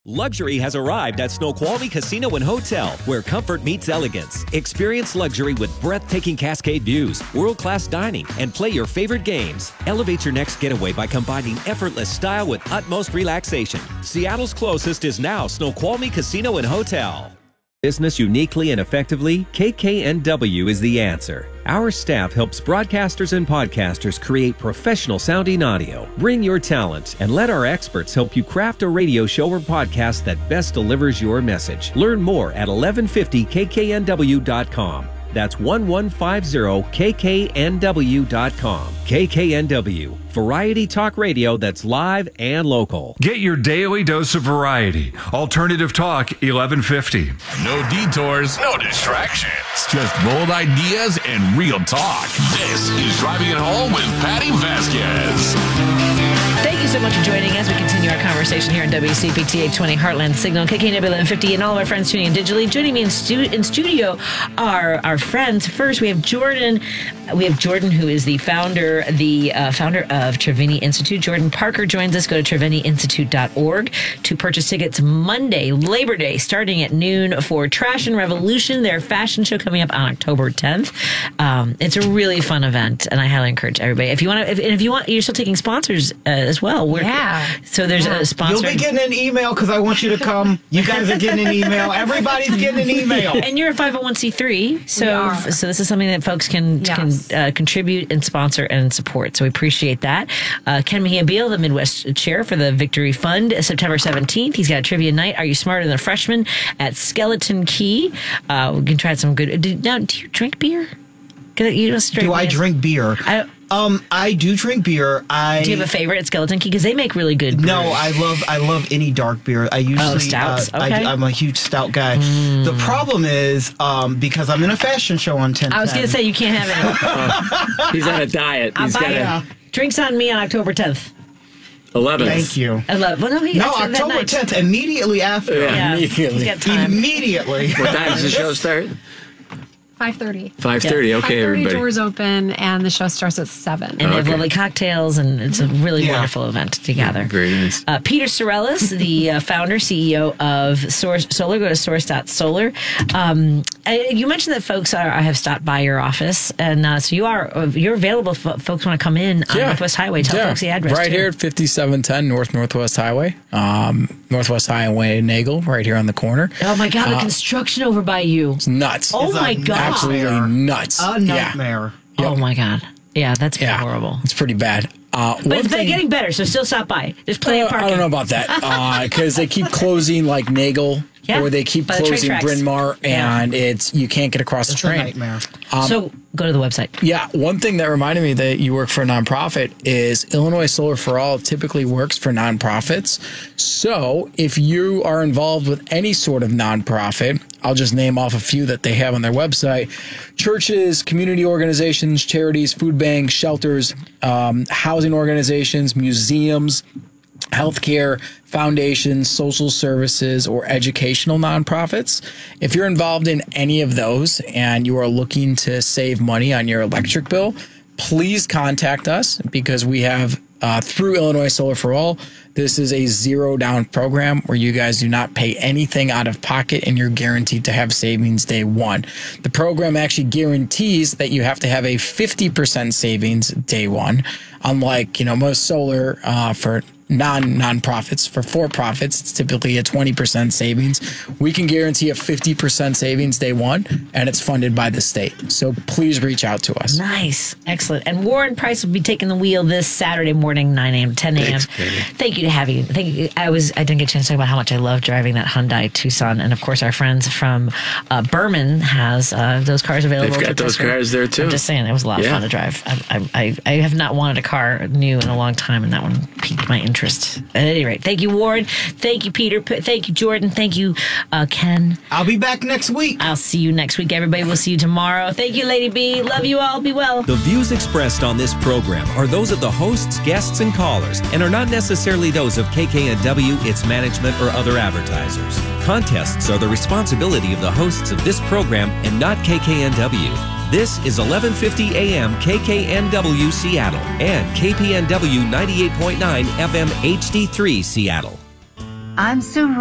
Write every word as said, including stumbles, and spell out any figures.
Luxury has arrived at Snoqualmie Casino and Hotel, where comfort meets elegance. Experience luxury with breathtaking cascade views, world-class dining, and play your favorite games. Elevate your next getaway by combining effortless style with utmost relaxation. Seattle's closest is now Snoqualmie Casino and Hotel. Business uniquely and effectively, K K N W is the answer. Our staff helps broadcasters and podcasters create professional sounding audio. Bring your talent and let our experts help you craft a radio show or podcast that best delivers your message. Learn more at eleven fifty K K N W dot com. That's eleven fifty K K N W dot com. K K N W, variety talk radio that's live and local. Get your daily dose of variety. Alternative Talk, eleven fifty. No detours, no distractions. Just bold ideas and real talk. This is Driving It Home with Patty Vasquez. Thank you so much for joining us. We continue our conversation here on W C P T eight twenty Heartland Signal, K K N W eleven fifty, and all of our friends tuning in digitally. Joining me in, stu- in studio are our friends. First, we have Jordan. We have Jordan, who is the founder, the uh, founder of Trevini Institute. Jordan Parker joins us. Go to trevini institute dot org to purchase tickets Monday, Labor Day, starting at noon for Trash and Revolution, their fashion show coming up on October tenth. Um, it's a really fun event, and I highly encourage everybody. If you want to, if, if you want, you're still taking sponsors uh, as well. We're, yeah. So there's yeah. a sponsor. You'll be getting an email because I want you to come. You guys are getting an email. Everybody's getting an email. And you're a five oh one c three, so so this is something that folks can yes. can uh, contribute and sponsor and support. So we appreciate that. Uh, Ken Mejia Beal, the Midwest Chair for the Victory Fund, September seventeenth. He's got a trivia night. Are you smarter than a freshman at Skeleton Key? Uh, we can try some good. Do, now, do you drink beer? You just drink do I beer? drink beer? I, Um, I do drink beer. I do you have a favorite at Skeleton Key? Because they make really good brews. No, I love I love any dark beer. I usually oh, stouts. Uh, okay. I, I'm a huge stout guy. Mm. The problem is um, because I'm in a fashion show on ten. I was going to say you can't have it. oh, he's on a diet. I'll he's buy got yeah. Drinks on me on October tenth. eleventh. Thank you. eleven. Well, no, he, no October tenth. Immediately after. Yeah, yeah immediately. He's got time. Immediately. What time does the show start? five thirty. five thirty, yeah. Okay, everybody. doors open, and the show starts at seven. And they have okay. lovely cocktails, and it's a really yeah. wonderful event to gather. Very nice. Uh, Peter Sorellis, the uh, founder, C E O of Source Solar. Go to source dot solar. Um, I, you mentioned that folks are have stopped by your office, and uh, so you are you're available if folks want to come in on yeah. Northwest Highway. Tell yeah. folks the address. Right too. here at fifty-seven ten North Northwest Highway. Um, Northwest Highway Nagel, right here on the corner. Oh my God, the uh, construction over by you. It's nuts. Oh it's my God. Absolutely nuts. A nightmare. Yeah. Oh yep. my God. Yeah, that's yeah. horrible. It's pretty bad. Uh, but it's thing, getting better, so still stop by. There's plenty uh, of parking. I don't know about that because uh, they keep closing like Nagel, yeah. or they keep by closing the Bryn Mawr, and yeah. it's you can't get across it's the train. A nightmare. Um, so go to the website. Yeah, one thing that reminded me that you work for a nonprofit is Illinois Solar for All typically works for nonprofits. So if you are involved with any sort of nonprofit, I'll just name off a few that they have on their website: churches, community organizations, charities, food banks, shelters, um, housing organizations, museums, healthcare, foundations, social services, or educational nonprofits. If you're involved in any of those and you are looking to save money on your electric bill, please contact us because we have, uh, through Illinois Solar for All, this is a zero down program where you guys do not pay anything out of pocket and you're guaranteed to have savings day one. The program actually guarantees that you have to have a fifty percent savings day one, unlike, you know, most solar uh, for non nonprofits. For for profits, it's typically a twenty percent savings. We can guarantee a fifty percent savings day one, and it's funded by the state. So please reach out to us. Nice, excellent. And Warren Price will be taking the wheel this Saturday morning, nine a.m. to ten a.m. Thank you to have you. Thank you. I was I didn't get a chance to talk about how much I love driving that Hyundai Tucson, and of course our friends from uh, Berman has uh, those cars available. They've got those cars there too. I'm just saying, it was a lot yeah. of fun to drive. I, I I have not wanted a car new in a long time, and that one piqued my interest. At any rate, thank you, Warren. Thank you, Peter. P- thank you, Jordan. Thank you, uh, Ken. I'll be back next week. I'll see you next week, everybody. We'll see you tomorrow. Thank you, Lady B. Love you all. Be well. The views expressed on this program are those of the hosts, guests, and callers, and are not necessarily those of K K N W, its management, or other advertisers. Contests are the responsibility of the hosts of this program and not K K N W. This is eleven fifty a.m. K K N W Seattle and K P N W ninety-eight point nine F M H D three Seattle. I'm Sue